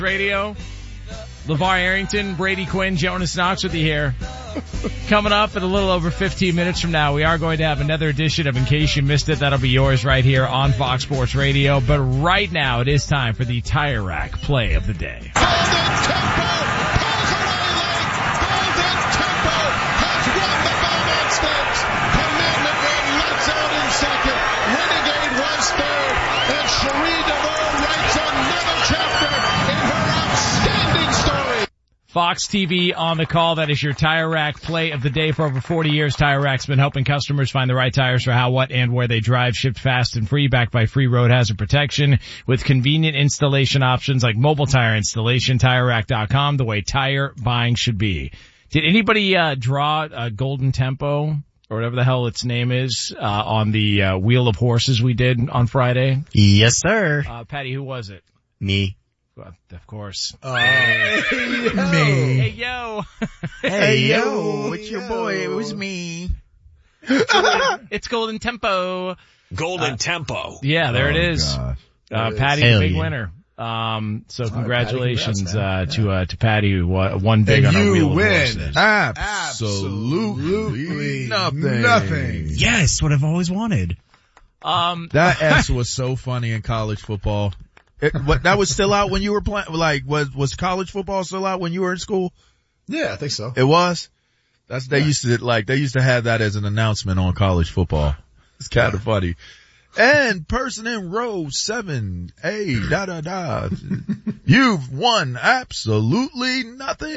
Radio. LeVar Arrington, Brady Quinn, Jonas Knox with you here. Coming up in a little over 15 minutes from now, we are going to have another edition of In Case You Missed It. That'll be yours right here on Fox Sports Radio. But right now, it is time for the Tire Rack Play of the Day. Fox TV on the call. That is your Tire Rack Play of the Day. For over 40 years, Tire Rack's been helping customers find the right tires for how, what, and where they drive. Shipped fast and free, backed by free road hazard protection with convenient installation options like mobile tire installation. TireRack.com, the way tire buying should be. Did anybody draw a Golden Tempo, or whatever the hell its name is, on the Wheel of Horses we did on Friday? Yes, sir. Patty, who was it? Me. Well, of course. Hey, yo. Me. Hey, yo. Hey, yo. It's your boy. It was me. It's Golden Tempo. Golden Tempo. Yeah, there it is. Patty, the big winner. So congratulations, to Patty, who won big on our Wheel of Horses. Absolutely nothing. Yes, what I've always wanted. That S was so funny in college football. That was still out when you were playing? Like, was college football still out when you were in school? Yeah, I think so. It was? They used to have that as an announcement on college football. It's kind of funny. And person in row 7A, you've won absolutely nothing.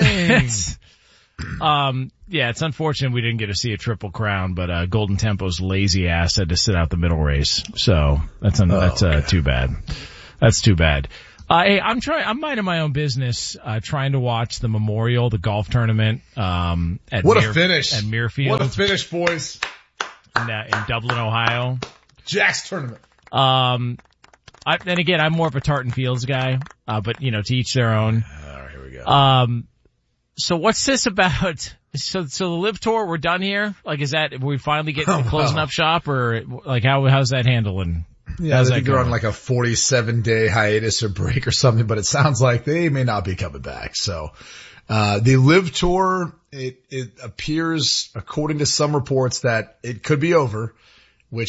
Yeah, it's unfortunate we didn't get to see a triple crown, but Golden Tempo's lazy ass had to sit out the middle race. So that's too bad. That's too bad. Hey, I'm minding my own business, trying to watch the Memorial, the golf tournament, at finish. At Muirfield. What a finish, boys. In Dublin, Ohio. Jack's tournament. And again, I'm more of a Tartan Fields guy, but to each their own. All right, here we go. So what's this about? So the Live Tour, we're done here? Like, we finally getting closing up shop, or like how's that handling? Yeah, I think they're on like a 47-day hiatus or break or something, but it sounds like they may not be coming back. So, the Live Tour, it appears, according to some reports, that it could be over.